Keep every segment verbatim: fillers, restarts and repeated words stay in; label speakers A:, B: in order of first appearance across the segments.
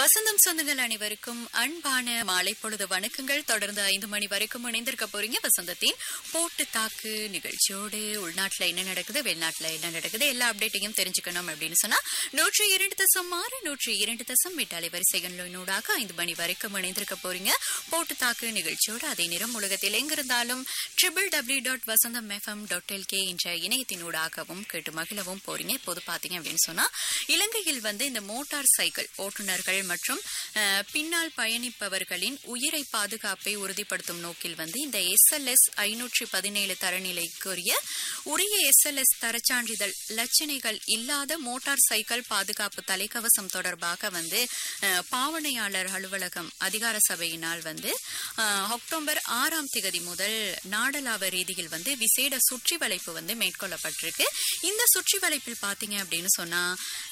A: வசந்தம் சொந்தங்கள் அனைவருக்கும் அன்பான மாலை பொழுது வணக்கங்கள். தொடர்ந்து ஐந்து மணி வரைக்கும் இணைந்திருக்க போறீங்க வசந்தத்தின் போட்டு தாக்கு நிகழ்ச்சியோடு. உள்நாட்டுல என்ன நடக்குது, வெளிநாட்டுல என்ன நடக்குது, எல்லா அப்டேட்டையும் தெரிஞ்சுக்கணும் அப்படின்னு சொன்னா நூற்றி இரண்டு தசம் ஆறு நூற்றி இரண்டு தசம் எட்டு அலைவரிசைகளூடாக ஐந்து மணி வரைக்கும் இணைந்திருக்க போறீங்க போட்டு தாக்கு நிகழ்ச்சியோடு. அதே நேரம் உலகத்தில் எங்கிருந்தாலும் ட்ரிபிள் டபிள்யூ டாட் வசந்தம் எஃப்எம் டாட் எல்கே என்ற இணையத்தினூடாகவும் கேட்டு மகிழவும் போறீங்க. இப்போது பாத்தீங்க அப்படின்னு சொன்னா இலங்கையில் வந்து இந்த மோட்டார் சைக்கிள் ஓட்டுநர்கள் மற்றும் பின்னால் பயணிப்பவர்களின் உயிரை பாதுகாப்பை உறுதிப்படுத்தும் நோக்கில் வந்து இந்த எஸ் எல் எஸ் ஐநூற்றி பதினேழு தரநிலைக்குரிய உரிய எஸ் எல் எஸ் தரச்சான்றிதழ் லட்சணைகள் இல்லாத மோட்டார் சைக்கிள் பாதுகாப்பு தலைக்கவசம் தொடர்பாக வந்து பாவனையாளர் அலுவலகம் அதிகார சபையினால் வந்து அக்டோபர் ஆறாம் தேதி முதல் நாடளாவ ரீதியில் வந்து விசேட சுற்றி வளைப்பு வந்து மேற்கொள்ளப்பட்டிருக்கு. இந்த சுற்றி வளைப்பில் பாத்தீங்க அப்படின்னு சொன்னா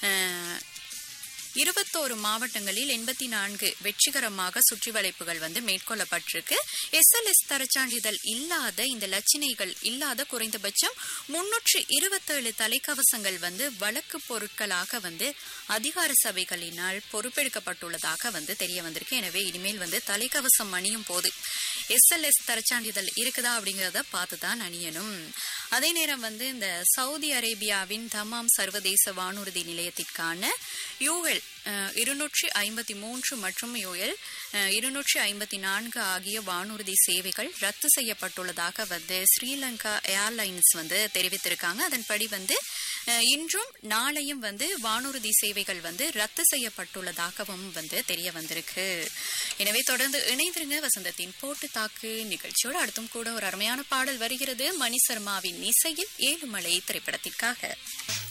A: இருபத்தோரு மாவட்டங்களில் எண்பத்தி நான்கு வெற்றிகரமாக சுற்றி வளைப்புகள் வந்து மேற்கொள்ளப்பட்டிருக்கு. எஸ் எல் எஸ் தரச்சான்றிதழ் இல்லாத இந்த லட்சணைகள் இல்லாத குறைந்தபட்சம் முன்னூற்று இருபத்தேழு தலைக்கவசங்கள் வந்து வழக்கு பொருட்களாக வந்து அதிகார சபைகளினால் பொறுப்பெடுக்கப்பட்டுள்ளதாக வந்து தெரிய வந்திருக்கு. எனவே இனிமேல் வந்து தலைக்கவசம் அணியும் போது எஸ் எல் எஸ் தரச்சான்றிதழ் இருக்குதா அப்படிங்கறத பார்த்துதான் அணியணும். அதே நேரம் வந்து இந்த சவுதி அரேபியாவின் தமாம் சர்வதேச வானூர்தி நிலையத்திற்கான யூஎல் இருநூற்றி ஐம்பத்தி மூன்று மற்றும் யூஎல் இருநூற்றி ஐம்பத்தி நான்கு ஆகிய வானூர்தி சேவைகள் ரத்து செய்யப்பட்டுள்ளதாக வந்து ஸ்ரீலங்கா ஏர்லைன்ஸ் வந்து தெரிவித்திருக்காங்க. அதன்படி வந்து இன்றும் நாளையும் வந்து வானூர்தி சேவைகள் வந்து ரத்து செய்யப்பட்டுள்ளதாகவும் வந்து தெரிய வந்திருக்கு. எனவே தொடர்ந்து இணைந்திருங்க வசந்தத்தின் போட்டு தாக்கு நிகழ்ச்சியோடு. அடுத்தும் கூட ஒரு அருமையான பாடல் வருகிறது மணி சர்மாவின் இசையில் ஏழுமலை திரைப்படத்திற்காக.